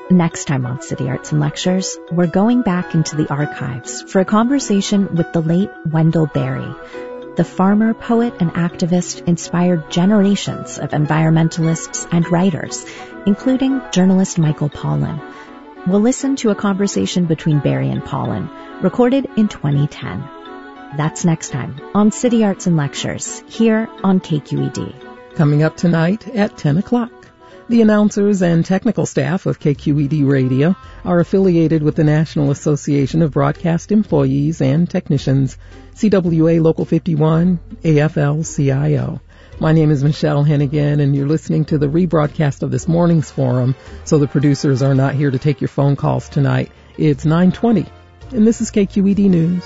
Next time on City Arts and Lectures, we're going back into the archives for a conversation with the late Wendell Berry. The farmer, poet, and activist inspired generations of environmentalists and writers, including journalist Michael Pollan. We'll listen to a conversation between Berry and Pollan, recorded in 2010. That's next time on City Arts and Lectures, here on KQED. Coming up tonight at 10 o'clock. The announcers and technical staff of KQED Radio are affiliated with the National Association of Broadcast Employees and Technicians, CWA Local 51, AFL-CIO. My name is Michelle Hennigan, and you're listening to the rebroadcast of this morning's forum, so the producers are not here to take your phone calls tonight. It's 9:20, and this is KQED News.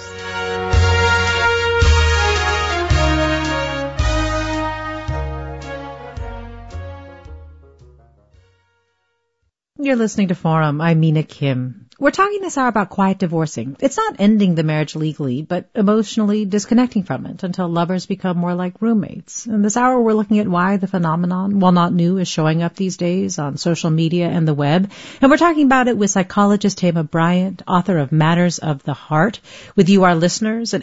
You're listening to Forum. I'm Mina Kim. We're talking this hour about quiet divorcing. It's not ending the marriage legally, but emotionally disconnecting from it until lovers become more like roommates. And this hour we're looking at why the phenomenon, while not new, is showing up these days on social media and the web. And we're talking about it with psychologist Thema Bryant, author of Matters of the Heart, with you, our listeners, at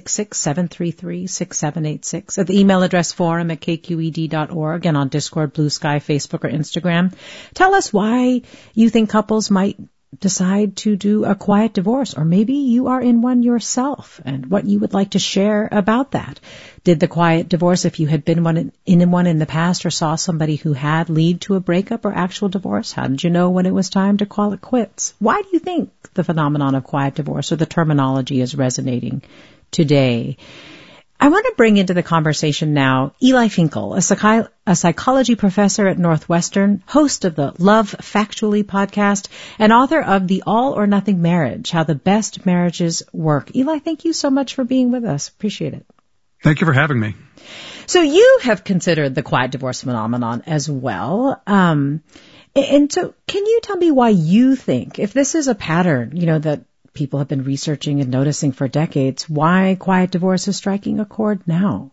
866-733-6786, at the email address forum@kqed.org, and on Discord, Blue Sky, Facebook, or Instagram. Tell us why you think couples might decide to do a quiet divorce, or maybe you are in one yourself, and what you would like to share about that. Did the quiet divorce, if you had been in one in the past or saw somebody who had, lead to a breakup or actual divorce? How did you know when it was time to call it quits? Why do you think the phenomenon of quiet divorce, or the terminology, is resonating today? I want to bring into the conversation now Eli Finkel, a psychology professor at Northwestern, host of the Love Factually podcast, and author of The All or Nothing Marriage, How the Best Marriages Work. Eli, thank you so much for being with us. Appreciate it. Thank you for having me. So you have considered the quiet divorce phenomenon as well. And so can you tell me why you think, if this is a pattern, that people have been researching and noticing for decades, why quiet divorce is striking a chord now?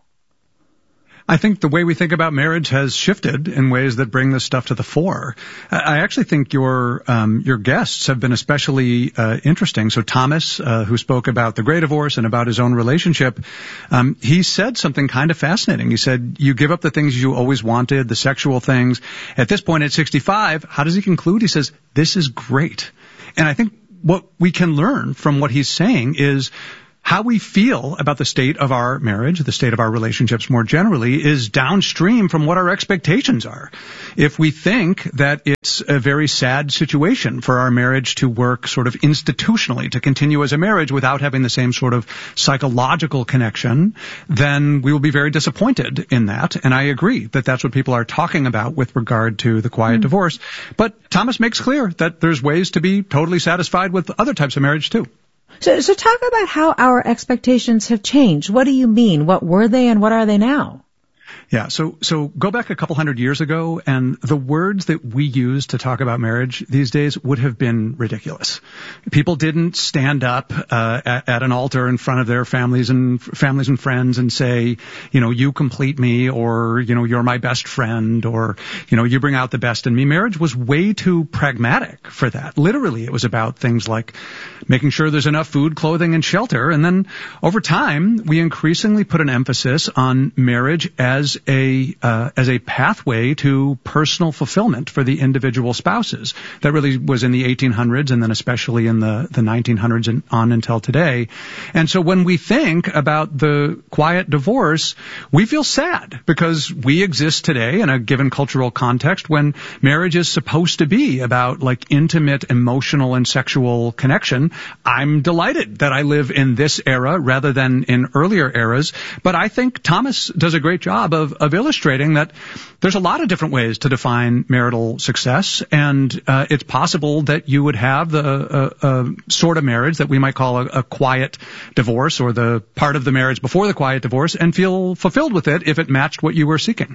I think the way we think about marriage has shifted in ways that bring this stuff to the fore. I actually think your guests have been especially interesting. So Thomas, who spoke about the Great Divorce and about his own relationship, he said something kind of fascinating. He said, you give up the things you always wanted, the sexual things. At this point, at 65, how does he conclude? He says, this is great. And I think what we can learn from what he's saying is how we feel about the state of our marriage, the state of our relationships more generally, is downstream from what our expectations are. If we think that it's a very sad situation for our marriage to work sort of institutionally, to continue as a marriage without having the same sort of psychological connection, then we will be very disappointed in that. And I agree that that's what people are talking about with regard to the quiet divorce. But Thomas makes clear that there's ways to be totally satisfied with other types of marriage too. So talk about how our expectations have changed. What do you mean? What were they and what are they now? Yeah, so go back a couple hundred years ago, and the words that we use to talk about marriage these days would have been ridiculous. People didn't stand up at an altar in front of their families and friends and say, you complete me, or you're my best friend, or you bring out the best in me. Marriage was way too pragmatic for that. Literally, it was about things like making sure there's enough food, clothing, and shelter. And then over time, we increasingly put an emphasis on marriage as a pathway to personal fulfillment for the individual spouses. That really was in the 1800s, and then especially in the 1900s and on until today. And so when we think about the quiet divorce, we feel sad because we exist today in a given cultural context when marriage is supposed to be about like intimate, emotional, and sexual connection. I'm delighted that I live in this era rather than in earlier eras, but I think Thomas does a great job of illustrating that there's a lot of different ways to define marital success, and it's possible that you would have the sort of marriage that we might call a quiet divorce, or the part of the marriage before the quiet divorce, and feel fulfilled with it if it matched what you were seeking.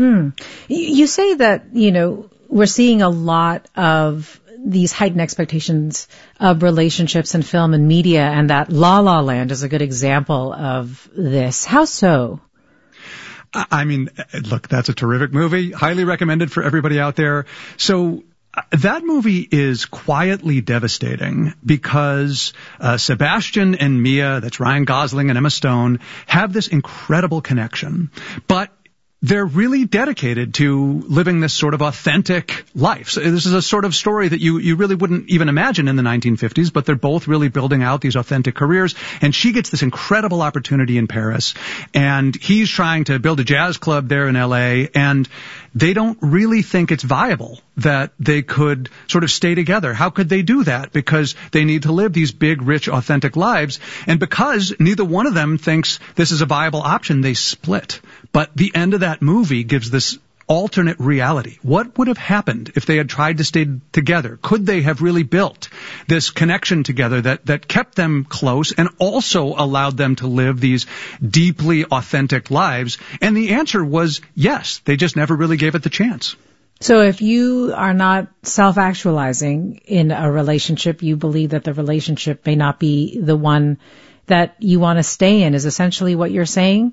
You say that, we're seeing a lot of these heightened expectations of relationships in film and media, and that La La Land is a good example of this. How so? I mean, look, that's a terrific movie. Highly recommended for everybody out there. So That movie is quietly devastating because Sebastian and Mia, that's Ryan Gosling and Emma Stone, have this incredible connection. But they're really dedicated to living this sort of authentic life. So this is a sort of story that you really wouldn't even imagine in the 1950s, but they're both really building out these authentic careers. And she gets this incredible opportunity in Paris, and he's trying to build a jazz club there in LA, and they don't really think it's viable that they could sort of stay together. How could they do that? Because they need to live these big, rich, authentic lives. And because neither one of them thinks this is a viable option, they split. But the end of that movie gives this alternate reality. What would have happened if they had tried to stay together? Could they have really built this connection together that kept them close and also allowed them to live these deeply authentic lives? And the answer was yes. They just never really gave it the chance. So if you are not self-actualizing in a relationship, you believe that the relationship may not be the one that you want to stay in, is essentially what you're saying?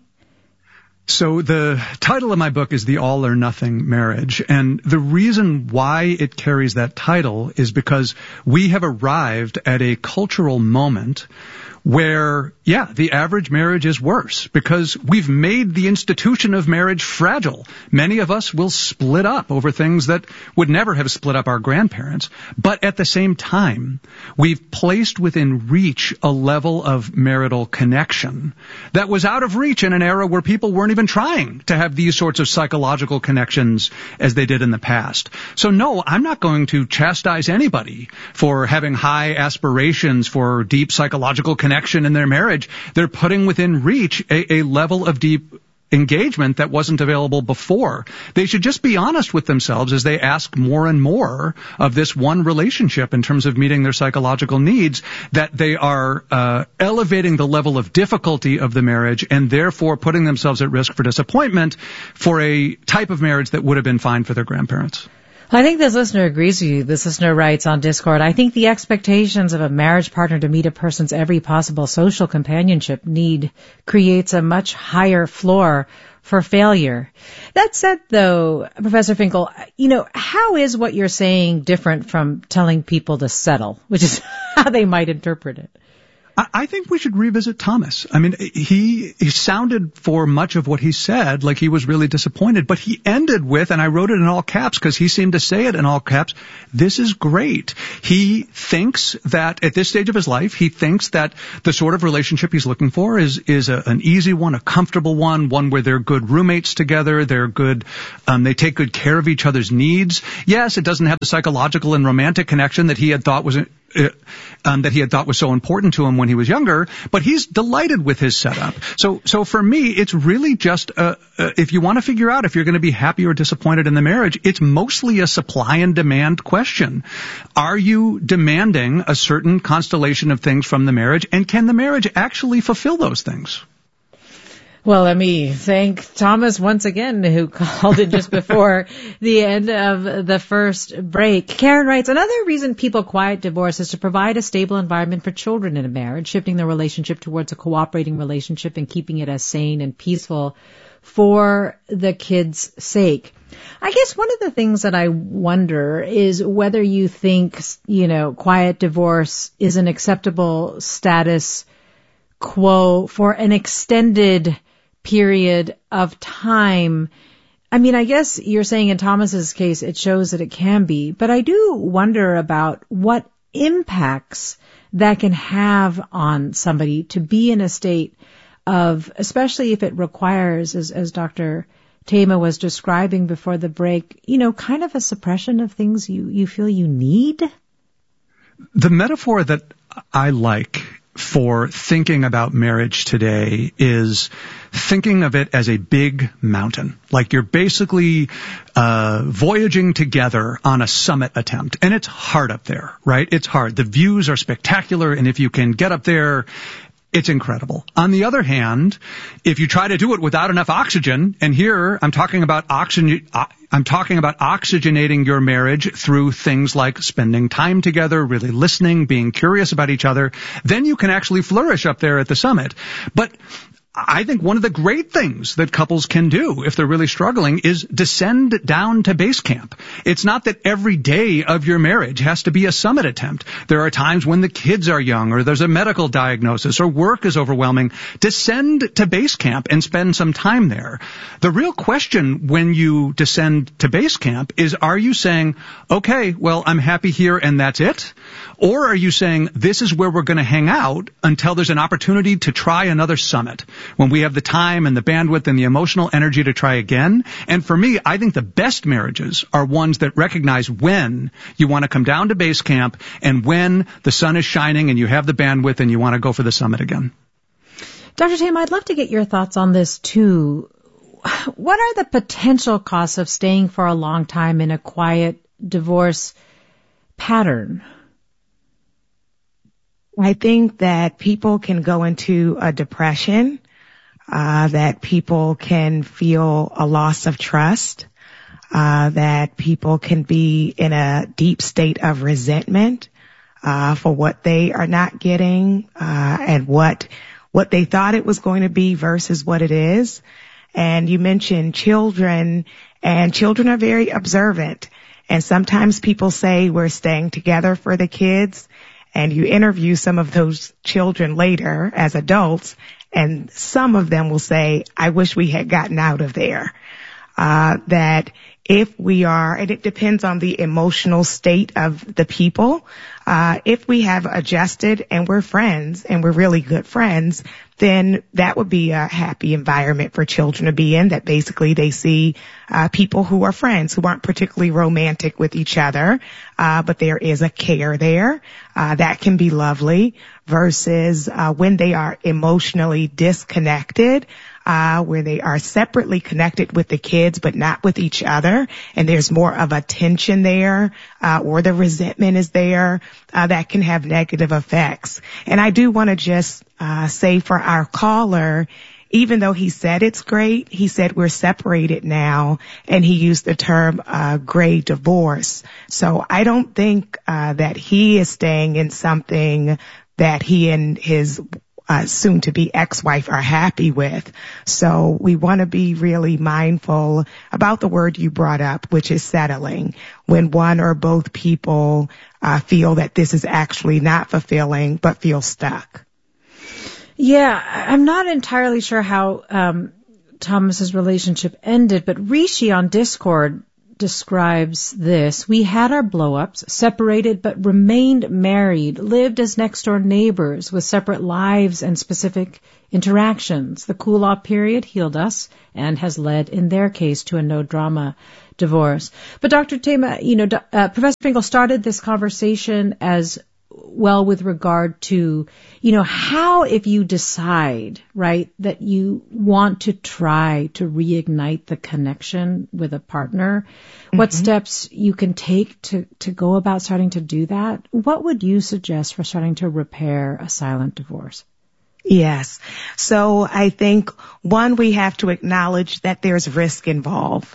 So the title of my book is The All or Nothing Marriage, and the reason why it carries that title is because we have arrived at a cultural moment where, the average marriage is worse because we've made the institution of marriage fragile. Many of us will split up over things that would never have split up our grandparents. But at the same time, we've placed within reach a level of marital connection that was out of reach in an era where people weren't even trying to have these sorts of psychological connections as they did in the past. So no, I'm not going to chastise anybody for having high aspirations for deep psychological connection in their marriage. They're putting within reach a level of deep engagement that wasn't available before. They should just be honest with themselves as they ask more and more of this one relationship in terms of meeting their psychological needs, that they are elevating the level of difficulty of the marriage and therefore putting themselves at risk for disappointment for a type of marriage that would have been fine for their grandparents. I think this listener agrees with you. This listener writes on Discord, I think the expectations of a marriage partner to meet a person's every possible social companionship need creates a much higher floor for failure. That said, though, Professor Finkel, how is what you're saying different from telling people to settle, which is how they might interpret it? I think we should revisit Thomas. I mean, he sounded for much of what he said like he was really disappointed, but he ended with, and I wrote it in all caps because he seemed to say it in all caps, this is great. He thinks that at this stage of his life, he thinks that the sort of relationship he's looking for is an easy one, a comfortable one where they're good roommates together, they're good, they take good care of each other's needs. Yes, it doesn't have the psychological and romantic connection that he had thought was so important to him when he was younger, but he's delighted with his setup. So for me, it's really just, if you want to figure out if you're going to be happy or disappointed in the marriage, it's mostly a supply and demand question. Are you demanding a certain constellation of things from the marriage, and can the marriage actually fulfill those things? Well, let me thank Thomas once again, who called in just before the end of the first break. Karen writes, another reason people quiet divorce is to provide a stable environment for children in a marriage, shifting the relationship towards a cooperating relationship and keeping it as sane and peaceful for the kids' sake. I guess one of the things that I wonder is whether you think, quiet divorce is an acceptable status quo for an extended period of time. I mean, I guess you're saying in Thomas's case, it shows that it can be, but I do wonder about what impacts that can have on somebody to be in a state of, especially if it requires, as Dr. Thema was describing before the break, kind of a suppression of things you feel you need. The metaphor that I like for thinking about marriage today is thinking of it as a big mountain. Like you're basically voyaging together on a summit attempt. And it's hard up there, right? It's hard. The views are spectacular, and if you can get up there, it's incredible. On the other hand, if you try to do it without enough oxygen, and here I'm talking about oxygenating your marriage through things like spending time together, really listening, being curious about each other, then you can actually flourish up there at the summit. But I think one of the great things that couples can do if they're really struggling is descend down to base camp. It's not that every day of your marriage has to be a summit attempt. There are times when the kids are young or there's a medical diagnosis or work is overwhelming. Descend to base camp and spend some time there. The real question when you descend to base camp is, are you saying, okay, well, I'm happy here and that's it? Or are you saying, this is where we're going to hang out until there's an opportunity to try another summit, when we have the time and the bandwidth and the emotional energy to try again? And for me, I think the best marriages are ones that recognize when you want to come down to base camp and when the sun is shining and you have the bandwidth and you want to go for the summit again. Dr. Thema, I'd love to get your thoughts on this too. What are the potential costs of staying for a long time in a quiet divorce pattern? I think that people can go into a depression, that people can feel a loss of trust, that people can be in a deep state of resentment for what they are not getting, and what they thought it was going to be versus what it is. And you mentioned children, and children are very observant. And sometimes people say we're staying together for the kids, and you interview some of those children later as adults, and some of them will say, I wish we had gotten out of there. That if we are, and it depends on the emotional state of the people, if we have adjusted and we're friends and we're really good friends, then that would be a happy environment for children to be in, that basically they see people who are friends, who aren't particularly romantic with each other, but there is a care there. That can be lovely, versus when they are emotionally disconnected, where they are separately connected with the kids but not with each other, and there's more of a tension there, or the resentment is there, that can have negative effects. And I do want to just say for our caller, even though he said it's great, he said we're separated now, and he used the term gray divorce. So I don't think that he is staying in something that he and his soon-to-be ex-wife are happy with. So we want to be really mindful about the word you brought up, which is settling. When one or both people feel that this is actually not fulfilling, but feel stuck. Yeah, I'm not entirely sure how Thomas's relationship ended, but Rishi on Discord describes this. We had our blow-ups, separated but remained married, lived as next-door neighbors with separate lives and specific interactions. The cool-off period healed us and has led, in their case, to a no-drama divorce. But Dr. Thema, Professor Finkel started this conversation as well with regard to, how if you decide, right, that you want to try to reignite the connection with a partner, what steps you can take to go about starting to do that? What would you suggest for starting to repair a silent divorce? Yes. So I think, one, we have to acknowledge that there's risk involved.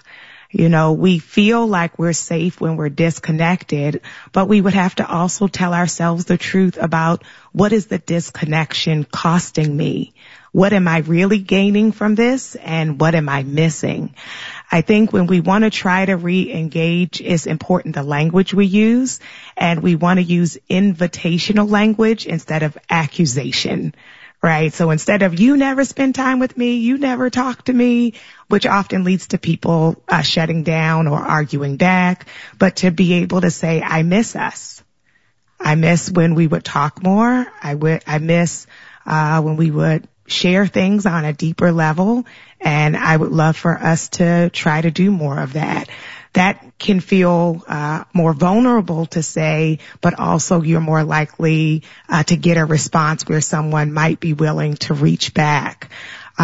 We feel like we're safe when we're disconnected, but we would have to also tell ourselves the truth about what is the disconnection costing me? What am I really gaining from this, and what am I missing? I think when we want to try to re-engage, it's important the language we use, and we want to use invitational language instead of accusation. Right. So instead of you never spend time with me, you never talk to me, which often leads to people shutting down or arguing back, but to be able to say, I miss us. I miss when we would talk more. I miss when we would share things on a deeper level, and I would love for us to try to do more of that. That can feel more vulnerable to say, but also you're more likely to get a response where someone might be willing to reach back.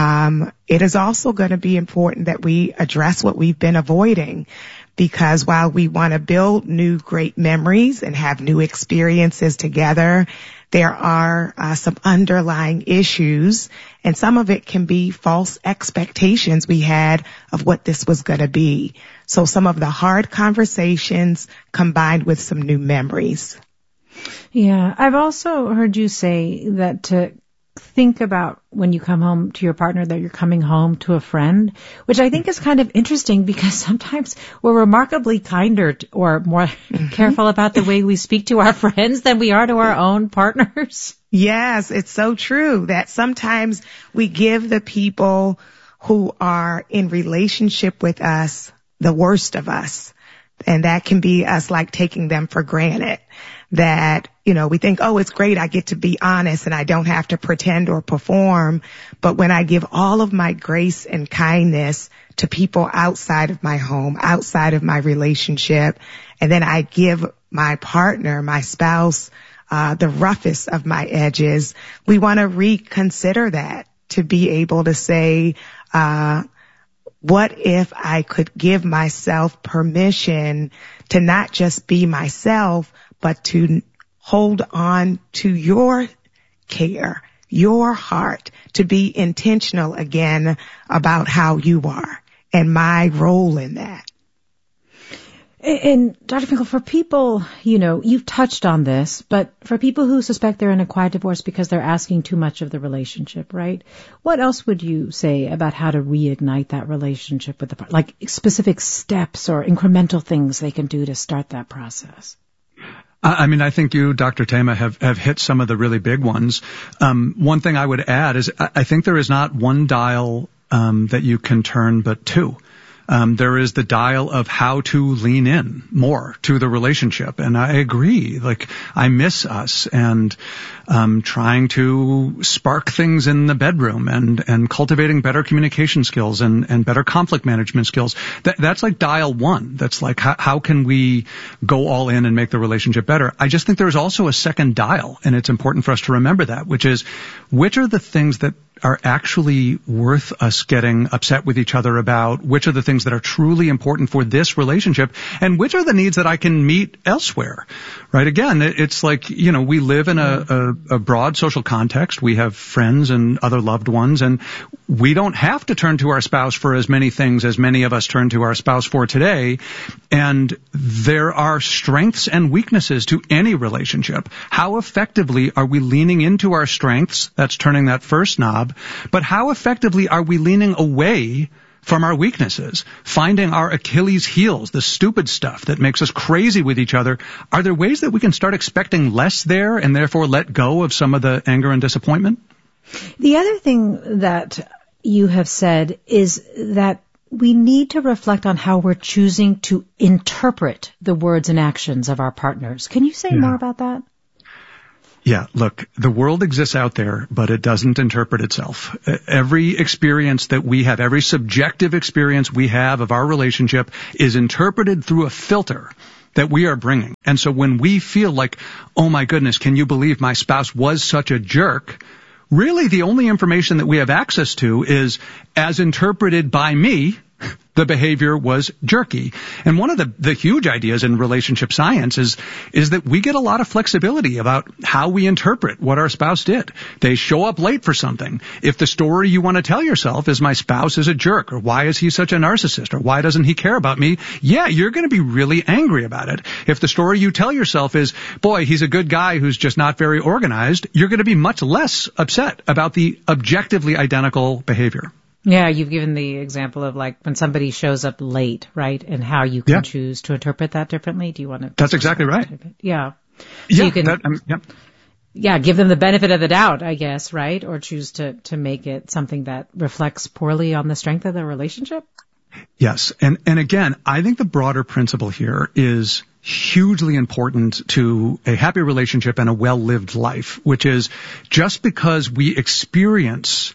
It is also going to be important that we address what we've been avoiding, because while we want to build new great memories and have new experiences together, there are some underlying issues, and some of it can be false expectations we had of what this was going to be. So some of the hard conversations combined with some new memories. Yeah, I've also heard you say that to think about when you come home to your partner that you're coming home to a friend, which I think is kind of interesting because sometimes we're remarkably kinder or more careful about the way we speak to our friends than we are to our own partners. Yes, it's so true that sometimes we give the people who are in relationship with us the worst of us. And that can be us like taking them for granted. That, we think, oh, it's great. I get to be honest and I don't have to pretend or perform. But when I give all of my grace and kindness to people outside of my home, outside of my relationship, and then I give my partner, my spouse, the roughest of my edges, we want to reconsider that to be able to say, what if I could give myself permission to not just be myself, but to hold on to your care, your heart, to be intentional again about how you are and my role in that. And Dr. Finkel, for people, you've touched on this, but for people who suspect they're in a quiet divorce because they're asking too much of the relationship, right? What else would you say about how to reignite that relationship with the partner? Like specific steps or incremental things they can do to start that process? I think you, Dr. Thema, have hit some of the really big ones. One thing I would add is I think there is not one dial that you can turn, but two. There is the dial of how to lean in more to the relationship. And I agree, I miss us and trying to spark things in the bedroom and cultivating better communication skills and better conflict management skills. That's like dial one. That's like, how can we go all in and make the relationship better? I just think there's also a second dial, and it's important for us to remember that, which is, which are the things that are actually worth us getting upset with each other about, which are the things that are truly important for this relationship, and which are the needs that I can meet elsewhere, right? Again, it's like, we live in a broad social context. We have friends and other loved ones, and we don't have to turn to our spouse for as many things as many of us turn to our spouse for today. And there are strengths and weaknesses to any relationship. How effectively are we leaning into our strengths? That's turning that first knob. But how effectively are we leaning away from our weaknesses, finding our Achilles heels, the stupid stuff that makes us crazy with each other? Are there ways that we can start expecting less there and therefore let go of some of the anger and disappointment? The other thing that you have said is that we need to reflect on how we're choosing to interpret the words and actions of our partners. Can you say more about that? Yeah, look, the world exists out there, but it doesn't interpret itself. Every experience that we have, every subjective experience we have of our relationship is interpreted through a filter that we are bringing. And so when we feel like, oh my goodness, can you believe my spouse was such a jerk? Really, the only information that we have access to is, as interpreted by me, the behavior was jerky. And one of the huge ideas in relationship science is that we get a lot of flexibility about how we interpret what our spouse did. They show up late for something. If the story you want to tell yourself is my spouse is a jerk, or why is he such a narcissist, or why doesn't he care about me? Yeah, you're going to be really angry about it. If the story you tell yourself is, boy, he's a good guy who's just not very organized, you're going to be much less upset about the objectively identical behavior. Yeah, you've given the example of when somebody shows up late, right? And how you can choose to interpret that differently. Do you want to? That's exactly right. Yeah. So you can, give them the benefit of the doubt, I guess, right? Or choose to make it something that reflects poorly on the strength of the relationship. Yes. And again, I think the broader principle here is hugely important to a happy relationship and a well-lived life, which is just because we experience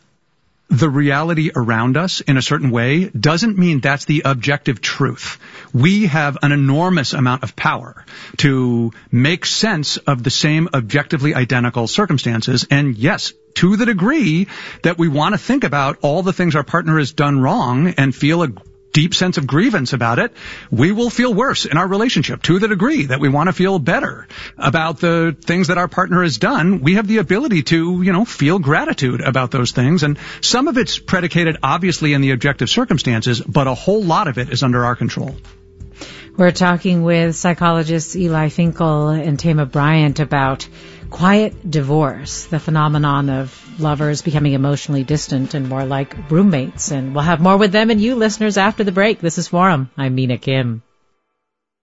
the reality around us in a certain way doesn't mean that's the objective truth. We have an enormous amount of power to make sense of the same objectively identical circumstances. And yes, to the degree that we want to think about all the things our partner has done wrong and feel a deep sense of grievance about it, we will feel worse in our relationship. To the degree that we want to feel better about the things that our partner has done, we have the ability to, feel gratitude about those things. And some of it's predicated, obviously, in the objective circumstances, but a whole lot of it is under our control. We're talking with psychologists Eli Finkel and Thema Bryant about quiet divorce, the phenomenon of lovers becoming emotionally distant and more like roommates. And we'll have more with them and you listeners after the break. This is Forum. I'm Mina Kim.